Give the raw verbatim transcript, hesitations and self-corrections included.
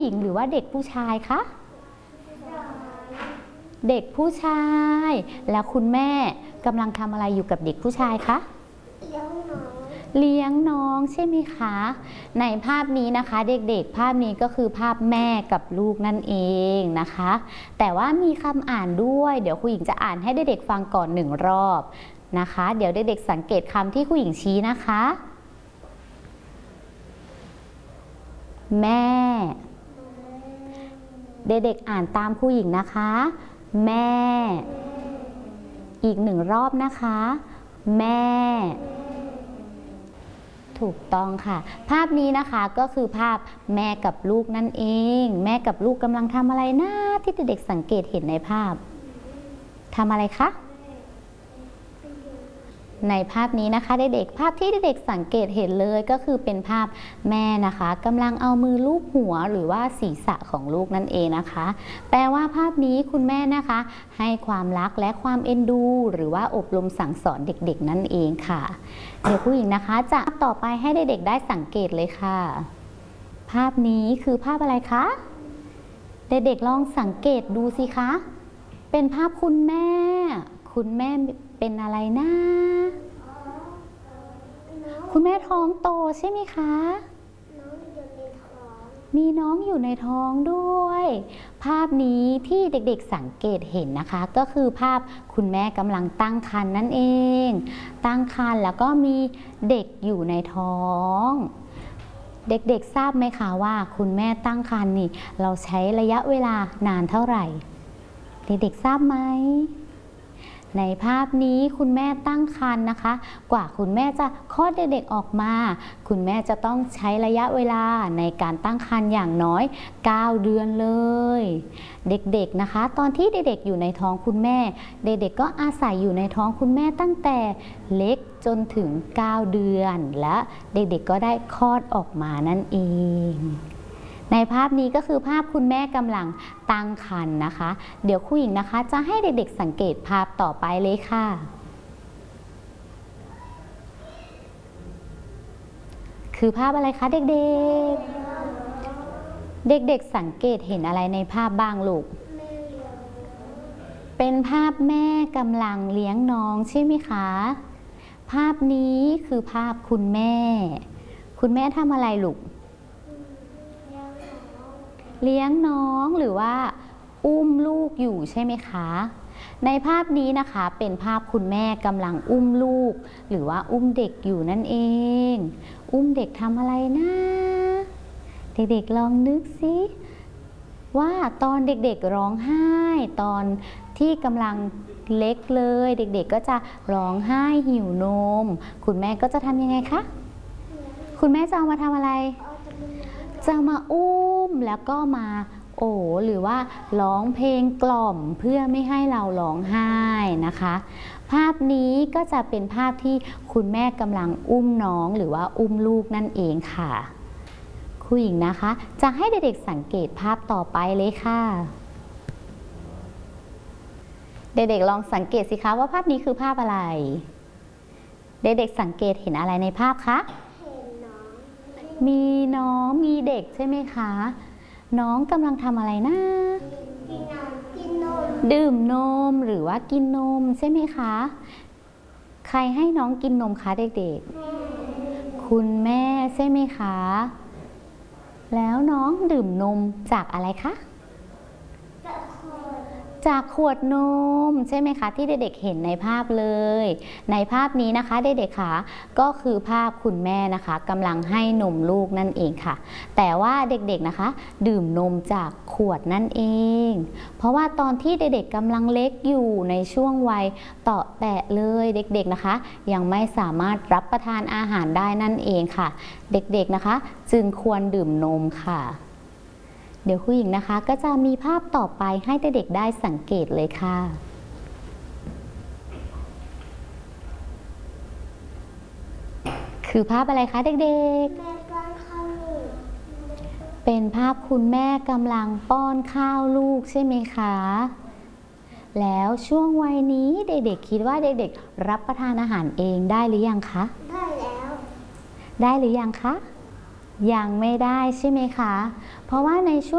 หญิงหรือว่าเด็กผู้ชายคะเด็กผู้ชายแล้วคุณแม่กำลังทำอะไรอยู่กับเด็กผู้ชายคะเลี้ยงน้องเลี้ยงน้องใช่ไหมคะในภาพนี้นะคะเด็กๆภาพนี้ก็คือภาพแม่กับลูกนั่นเองนะคะแต่ว่ามีคำอ่านด้วยเดี๋ยวครูหญิงจะอ่านให้เด็กๆฟังก่อนหนึ่งรอบนะคะเดี๋ยวเด็กๆสังเกตคำที่ครูหญิงชี้นะคะแม่เด็กๆอ่านตามครูหญิงนะคะแม่อีกหนึ่งรอบนะคะแม่ถูกต้องค่ะภาพนี้นะคะก็คือภาพแม่กับลูกนั่นเองแม่กับลูกกำลังทำอะไรนะที่เด็กๆสังเกตเห็นในภาพทำอะไรคะในภาพนี้นะคะเด็กๆภาพที่เด็กๆสังเกตเห็นเลยก็คือเป็นภาพแม่นะคะกำลังเอามือลูบหัวหรือว่าศีรษะของลูกนั่นเองนะคะแปลว่าภาพนี้คุณแม่นะคะให้ความรักและความเอ็นดูหรือว่าอบรมสั่งสอนเด็กๆนั่นเองค่ะเดี๋ยวผู้หญิงนะคะจะต่อไปให้เด็กๆได้สังเกตเลยค่ะภาพนี้คือภาพอะไรคะเด็กๆลองสังเกตดูสิคะเป็นภาพคุณแม่คุณแม่เป็นอะไรนะคุณแม่ท้องโตใช่ไหมคะมีน้องอยู่ในท้องด้วยภาพนี้ที่เด็กๆสังเกตเห็นนะคะก็คือภาพคุณแม่กำลังตั้งครรภ์นั่นเองตั้งครรภ์แล้วก็มีเด็กอยู่ในท้องเด็กๆทราบไหมคะว่าคุณแม่ตั้งครรภ์นี่เราใช้ระยะเวลานานเท่าไหร่เด็กๆทราบไหมในภาพนี้คุณแม่ตั้งครรภ์นะคะกว่าคุณแม่จะคลอดเด็กๆออกมาคุณแม่จะต้องใช้ระยะเวลาในการตั้งครรภ์อย่างน้อยเก้าเดือนเลยเด็กๆนะคะตอนที่เด็กๆอยู่ในท้องคุณแม่เด็กๆก็อาศัยอยู่ในท้องคุณแม่ตั้งแต่เล็กจนถึงเก้าเดือนและเด็กๆก็ได้คลอดออกมานั่นเองในภาพนี้ก็คือภาพคุณแม่กำลังตั้งครรภ์นะคะเดี๋ยวครูหญิงนะคะจะให้เด็กๆสังเกตภาพต่อไปเลยค่ะคือภาพอะไรคะเด็กๆเด็กๆสังเกตเห็นอะไรในภาพบ้างลูกเป็นภาพแม่กำลังเลี้ยงน้องใช่ไหมคะภาพนี้คือภาพคุณแม่คุณแม่ทำอะไรลูกเลี้ยงน้องหรือว่าอุ้มลูกอยู่ใช่ไหมคะในภาพนี้นะคะเป็นภาพคุณแม่กำลังอุ้มลูกหรือว่าอุ้มเด็กอยู่นั่นเองอุ้มเด็กทำอะไรนะเด็กๆลองนึกสิว่าตอนเด็กๆร้องไห้ตอนที่กำลังเล็กเลยเด็กๆก็จะร้องไห้หิวนมคุณแม่ก็จะทำยังไงคะคุณแม่จะเอามาทำอะไรจะมาอุ้มแล้วก็มาโอ้หรือว่าร้องเพลงกล่อมเพื่อไม่ให้เราร้องไห้นะคะภาพนี้ก็จะเป็นภาพที่คุณแม่กำลังอุ้มน้องหรือว่าอุ้มลูกนั่นเองค่ะครูหญิงนะคะจะให้เด็กๆสังเกตภาพต่อไปเลยค่ะเด็กๆลองสังเกตสิคะว่าภาพนี้คือภาพอะไรเด็กๆสังเกตเห็นอะไรในภาพคะมีน้องมีเด็กใช่ไหมคะน้องกำลังทำอะไรนะกินนมดื่มนมหรือว่ากินนมใช่ไหมคะใครให้น้องกินนมคะเด็กๆคุณแม่ใช่ไหมคะแล้วน้องดื่มนมจากอะไรคะจากขวดนมใช่ไหมคะที่เด็กๆเห็นในภาพเลยในภาพนี้นะคะเด็กๆค่ะก็คือภาพคุณแม่นะคะกำลังให้นมลูกนั่นเองค่ะแต่ว่าเด็กๆนะคะดื่มนมจากขวดนั่นเองเพราะว่าตอนที่เด็กๆกำลังเล็กอยู่ในช่วงวัยเตาะแตะเลยเด็กๆนะคะยังไม่สามารถรับประทานอาหารได้นั่นเองค่ะเด็กๆนะคะจึงควรดื่มนมค่ะเดี๋ยวครูหญิงนะคะก็จะมีภาพต่อไปให้เด็กๆได้สังเกตเลยค่ะคือภาพอะไรคะเด็กๆเป็นภาพคุณแม่กำลังป้อนข้าวลูกใช่ไหมคะแล้วช่วงวัยนี้เด็กๆคิดว่าเด็กๆรับประทานอาหารเองได้หรือยังคะได้แล้วได้หรือยังคะยังไม่ได้ใช่ไหมคะเพราะว่าในช่วง